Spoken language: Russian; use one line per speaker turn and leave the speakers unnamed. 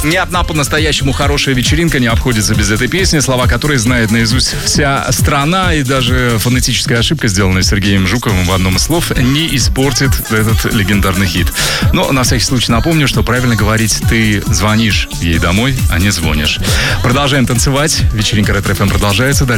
Ни одна по-настоящему хорошая вечеринка не обходится без этой песни, слова которой знает наизусть вся страна, и даже фонетическая ошибка, сделанная Сергеем Жуковым в одном из слов, не испортит этот легендарный хит. Но на всякий случай напомню, что правильно говорить: ты звонишь ей домой, а не звонишь. Продолжаем танцевать. Вечеринка Ретро ФМ продолжается.